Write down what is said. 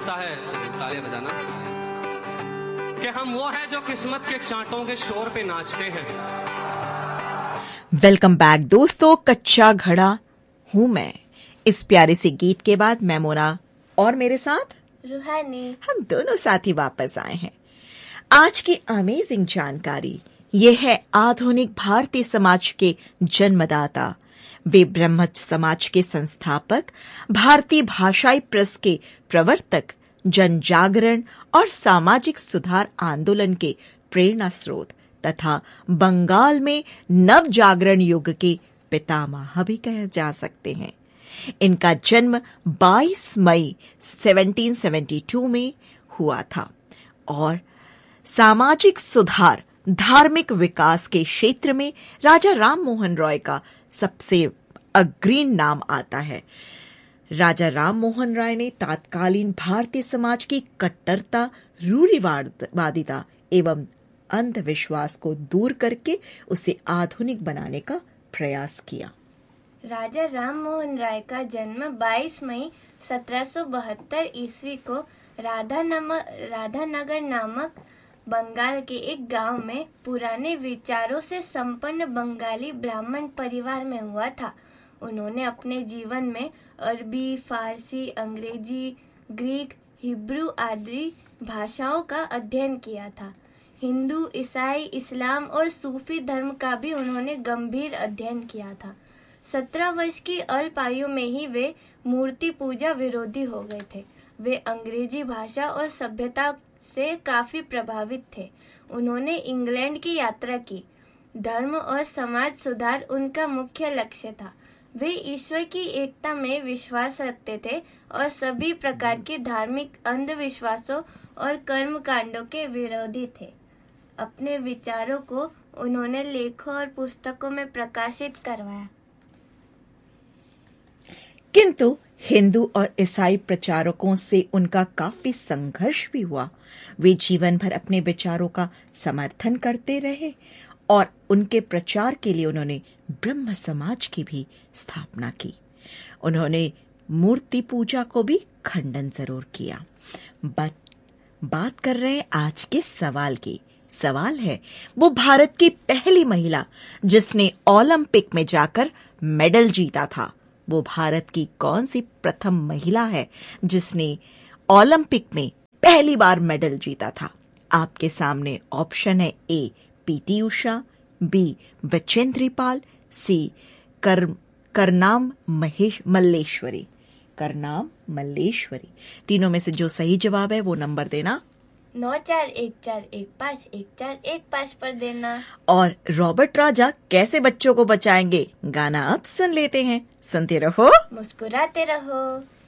समझता है तो तालियां बजाना कि हम वो हैं जो किस्मत के चांटों के शोर पे नाचते हैं। वेलकम बैक दोस्तों, कच्चा घड़ा हूं मैं। इस प्यारे से गीत के बाद मैं मोना और मेरे साथ रूहानी, हम दोनों साथी वापस आए हैं। आज की अमेजिंग जानकारी ये है आधुनिक भारतीय समाज के जन्मदाता, वे ब्रह्म समाज के संस्थापक, भारतीय भाषाई प्रेस के प्रवर्तक, जन जागरण और सामाजिक सुधार आंदोलन के प्रेरणा स्रोत तथा बंगाल में नव जागरण युग के पितामह भी कहे जा सकते हैं। इनका जन्म 22 मई 1772 में हुआ था और सामाजिक सुधार, धार्मिक विकास के क्षेत्र में राजा राम मोहन रॉय का सबसे अग्रणी नाम आता है। राजा राम मोहन राय ने तत्कालीन भारतीय समाज की कट्टरता, रूढ़िवादिता एवं अंधविश्वास को दूर करके उसे आधुनिक बनाने का प्रयास किया। राजा राम मोहन राय का जन्म 22 मई 1772 ईस्वी को राधानगर नामक बंगाल के एक गांव में पुराने विचारों से संपन्न बंगाली ब्राह्मण परिवार में हुआ था। उन्होंने अपने जीवन में अरबी, फारसी, अंग्रेजी, ग्रीक, हिब्रू आदि भाषाओं का अध्ययन किया था। हिंदू, ईसाई, इस्लाम और सूफी धर्म का भी उन्होंने गंभीर अध्ययन किया था। 17 वर्ष की अल्प आयु में ही वे मूर्ति पूजा विरोधी हो गए थे। वे अंग्रेजी भाषा और सभ्यता से काफी प्रभावित थे। उन्होंने इंग्लैंड की यात्रा की। धर्म और समाज सुधार उनका मुख्य लक्ष्य था। वे ईश्वर की एकता में विश्वास रखते थे और सभी प्रकार के धार्मिक अंधविश्वासों और कर्मकांडों के विरोधी थे। अपने विचारों को उन्होंने लेखों और पुस्तकों में प्रकाशित करवाया। किंतु हिंदू और ईसाई प्रचारकों से उनका काफी संघर्ष भी हुआ। वे जीवन भर अपने विचारों का समर्थन करते रहे और उनके प्रचार के लिए उन्होंने ब्रह्म समाज की भी स्थापना की। उन्होंने मूर्ति पूजा को भी खंडन जरूर किया। बात कर रहे हैं आज के सवाल की। सवाल है, वो भारत की पहली महिला जिसने ओलंपिक में जाकर मेडल जीता था, वो भारत की कौन सी प्रथम महिला है जिसने ओलंपिक में पहली बार मेडल जीता था? आपके सामने ऑप्शन है ए पीटी उषा, बी बचेंद्री पाल, सी करनाम मल्लेश्वरी। करनाम मल्लेश्वरी। तीनों में से जो सही जवाब है वो नंबर देना 9414151415 पर देना। और रॉबर्ट राजा कैसे बच्चों को बचाएंगे, गाना अब सुन लेते हैं। सुनते रहो, मुस्कुराते रहो।